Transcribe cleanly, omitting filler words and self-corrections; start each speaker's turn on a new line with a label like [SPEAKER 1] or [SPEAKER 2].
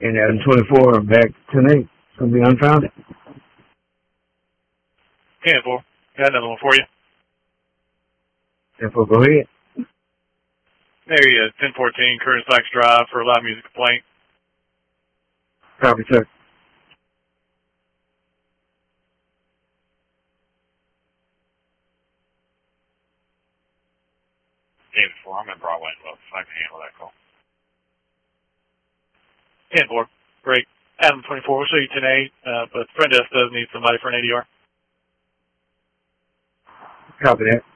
[SPEAKER 1] And Adam 24, I'm back tonight. It's going to be unfounded.
[SPEAKER 2] 10-4. Got another one for you.
[SPEAKER 1] 10-4, go ahead.
[SPEAKER 2] There he is, 1014 Curtis Sykes Drive for a loud music complaint.
[SPEAKER 1] Copy, sir.
[SPEAKER 3] David 4, I'm in Broadway and Wilkes. I can handle that call.
[SPEAKER 2] 10-4. Great. Adam 24, we'll show you 10-8, but friend desk does need somebody for an ADR.
[SPEAKER 1] Copy that.